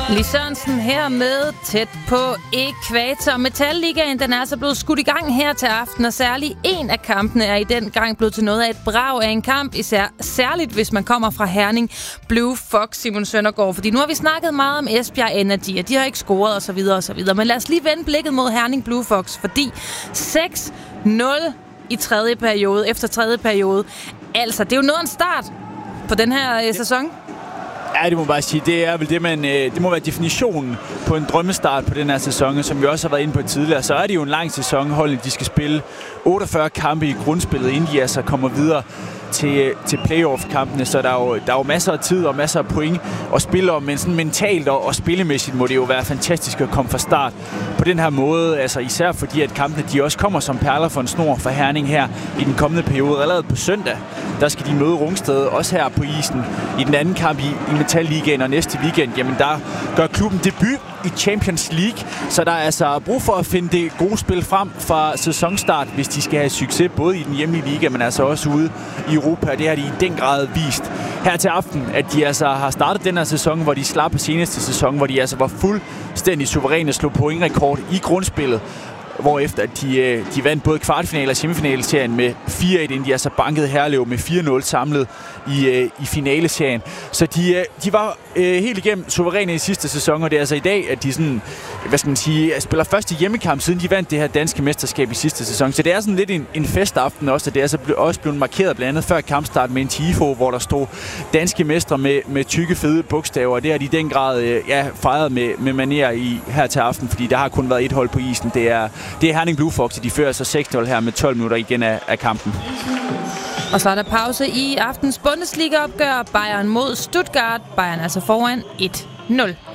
Lis Sørensen her med Tæt på Ækvator. Metalligaen, den er altså blevet skudt i gang her til aften, og særligt en af kampene er i den gang blevet til noget af et brag af en kamp, særligt hvis man kommer fra Herning Blue Fox, Simon Søndergaard. Fordi nu har vi snakket meget om Esbjerg Energy, og de har ikke scoret osv. Men lad os lige vende blikket mod Herning Blue Fox, fordi 6-0 i tredje periode, efter tredje periode. Altså, det er jo noget af en start på den her sæson. Ja, det må bare sige. Det er vel det må være definitionen på en drømmestart på den her sæson, som vi også har været inde på tidligere. Så er det jo en lang sæson. Holdene, de skal spille 48 kampe i grundspillet, inden de altså kommer videre til playoff-kampene, så der er jo masser af tid og masser af point at spille om, men sådan mentalt og spillemæssigt må det jo være fantastisk at komme fra start på den her måde, altså især fordi at kampene, de også kommer som perler for en snor for Herning her i den kommende periode. Allerede på søndag, der skal de møde Rungsted, også her på isen, i den anden kamp i Metalligaen, og næste weekend, jamen der gør klubben debut i Champions League, så der er altså brug for at finde det gode spil frem fra sæsonstart, hvis de skal have succes, både i den hjemlige liga, men altså også ude i Europa. Det har de i den grad vist her til aften, at de altså har startet den her sæson, hvor de slap på seneste sæson, hvor de altså var fuldstændig suveræne og slog pointrekord i grundspillet, hvorefter de vandt både kvartfinale og semifinale-serien med 4-1, inden de altså bankede Herlev med 4-0 samlet i finaleserien. Så de var helt igennem suveræne i sidste sæson, og det er altså i dag, at de sådan, hvad skal man sige, spiller første hjemmekamp, siden de vandt det her danske mesterskab i sidste sæson. Så det er sådan lidt en festaften også, og det er altså også blevet markeret blandt andet før kampstart med en tifo, hvor der stod danske mestre med tykke, fede bogstaver, og det har de i den grad fejret med manér her til aften, fordi der har kun været et hold på isen. Det er Herning Blue Fox, de fører så 6-0 her med 12 minutter igen af kampen. Og så er der pause i aftens Bundesliga-opgør. Bayern mod Stuttgart. Bayern altså foran 1-0.